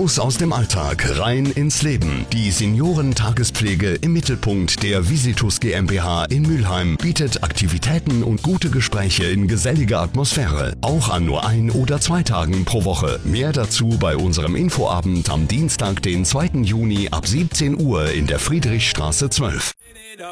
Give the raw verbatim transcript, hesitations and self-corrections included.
Raus aus dem Alltag, rein ins Leben. Die Seniorentagespflege im Mittelpunkt der Visitus GmbH in Mülheim bietet Aktivitäten und gute Gespräche in geselliger Atmosphäre. Auch an nur ein oder zwei Tagen pro Woche. Mehr dazu bei unserem Infoabend am Dienstag, den zweiten Juni ab siebzehn Uhr in der Friedrichstraße zwölf.